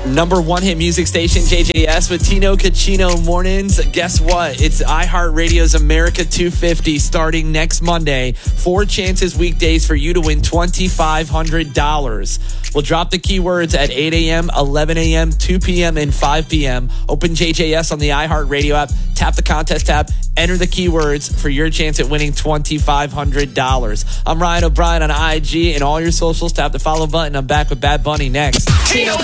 Number one hit music station, JJS with Tino Caccino mornings. Guess what? It's iHeartRadio's America 250 starting next Monday. 4 chances weekdays for you to win $2,500. We'll drop the keywords at 8 a.m., 11 a.m., 2 p.m., and 5 p.m. Open JJS on the iHeartRadio app. Tap the contest tab. Enter the keywords for your chance at winning $2,500. I'm Ryan O'Brien on IG and all your socials. Tap the follow button. I'm back with Bad Bunny next. Tino